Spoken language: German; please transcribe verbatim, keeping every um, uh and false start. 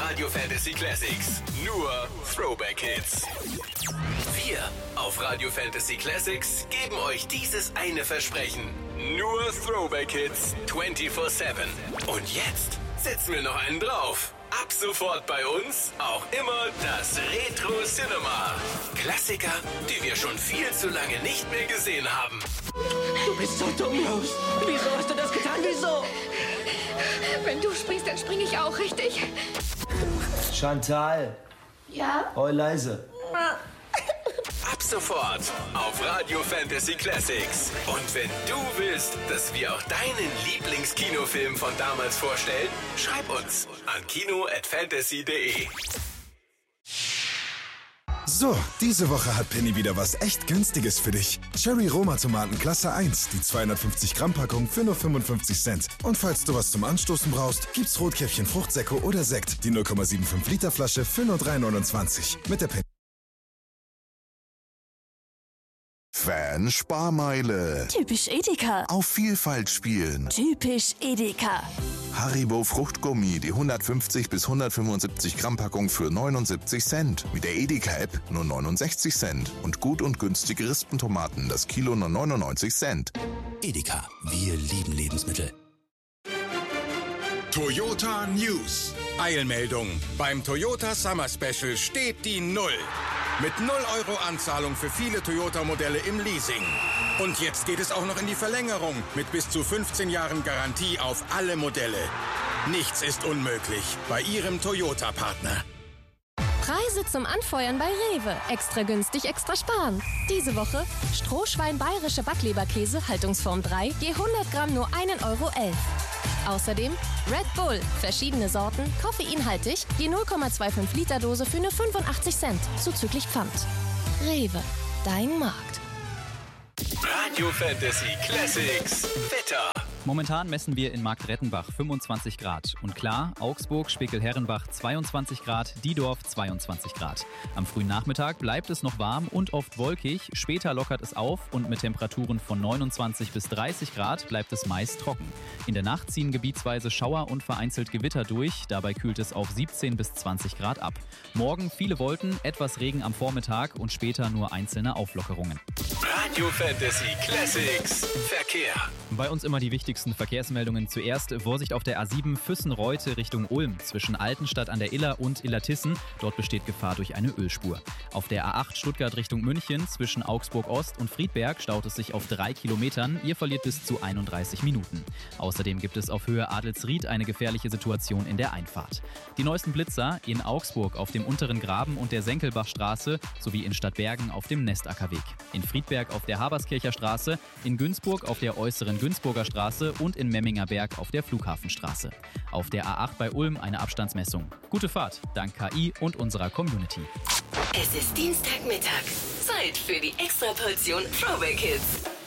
Radio Fantasy Classics. Nur Throwback Hits. Wir auf Radio Fantasy Classics geben euch dieses eine Versprechen. Nur Throwback Hits vierundzwanzig sieben. Und jetzt setzen wir noch einen drauf. Ab sofort bei uns auch immer das Retro Cinema. Klassiker, die wir schon viel zu lange nicht mehr gesehen haben. Du bist so dumm, Rose. Wieso hast du das getan? Wieso? Wenn du springst, dann springe ich auch, richtig? Chantal. Ja? Hoi leise. Ab sofort auf Radio Fantasy Classics. Und wenn du willst, dass wir auch deinen Lieblingskinofilm von damals vorstellen, schreib uns an kino at fantasy punkt de. So, diese Woche hat Penny wieder was echt Günstiges für dich. Cherry Roma Tomaten Klasse eins, die zweihundertfünfzig Gramm Packung für nur fünfundfünfzig Cent. Und falls du was zum Anstoßen brauchst, gibt's Rotkäppchen Fruchtsäcke oder Sekt, die null Komma fünfundsiebzig Liter Flasche für nur drei neunundzwanzig. Mit der Penny. Fan-Sparmeile. Typisch Edeka. Auf Vielfalt spielen. Typisch Edeka. Haribo Fruchtgummi, die hundertfünfzig bis hundertfünfundsiebzig Gramm Packung für neunundsiebzig Cent. Mit der Edeka-App nur neunundsechzig Cent. Und gut und günstige Rispentomaten, das Kilo nur neunundneunzig Cent. Edeka, wir lieben Lebensmittel. Toyota News. Eilmeldung. Beim Toyota Summer Special steht die Null. Mit null Euro Anzahlung für viele Toyota-Modelle im Leasing. Und jetzt geht es auch noch in die Verlängerung mit bis zu fünfzehn Jahren Garantie auf alle Modelle. Nichts ist unmöglich bei Ihrem Toyota-Partner. Preise zum Anfeuern bei Rewe. Extra günstig, extra sparen. Diese Woche Strohschwein bayerische Backleberkäse, Haltungsform drei, je hundert Gramm nur ein Euro elf. Außerdem Red Bull, verschiedene Sorten, koffeinhaltig, je null Komma fünfundzwanzig Liter Dose für nur fünfundachtzig Cent, zuzüglich Pfand. Rewe, dein Markt. Radio Fantasy Classics Wetter. Momentan messen wir in Marktrettenbach fünfundzwanzig Grad. Und klar, Augsburg, Spickel-Herrenbach zweiundzwanzig Grad, Diedorf zweiundzwanzig Grad. Am frühen Nachmittag bleibt es noch warm und oft wolkig. Später lockert es auf und mit Temperaturen von neunundzwanzig bis dreißig Grad bleibt es meist trocken. In der Nacht ziehen gebietsweise Schauer und vereinzelt Gewitter durch. Dabei kühlt es auf siebzehn bis zwanzig Grad ab. Morgen viele Wolken, etwas Regen am Vormittag und später nur einzelne Auflockerungen. Radio Fantasy Classics Verkehr. Bei uns immer die wichtigsten Verkehrsmeldungen. Zuerst Vorsicht auf der A sieben Füssen-Reute Richtung Ulm zwischen Altenstadt an der Iller und Illertissen. Dort besteht Gefahr durch eine Ölspur. Auf der A acht Stuttgart Richtung München zwischen Augsburg-Ost und Friedberg staut es sich auf drei Kilometern. Ihr verliert bis zu einunddreißig Minuten. Außerdem gibt es auf Höhe Adelsried eine gefährliche Situation in der Einfahrt. Die neuesten Blitzer in Augsburg auf dem unteren Graben und der Senkelbachstraße sowie in Stadtbergen auf dem Nestackerweg. In Friedberg auf der Haberskircher Straße, in Günzburg auf der äußeren Günzburger Straße und in Memminger Berg auf der Flughafenstraße. Auf der A acht bei Ulm eine Abstandsmessung. Gute Fahrt, dank K I und unserer Community. Es ist Dienstagmittag. Zeit für die Extraportion Throwback Hits.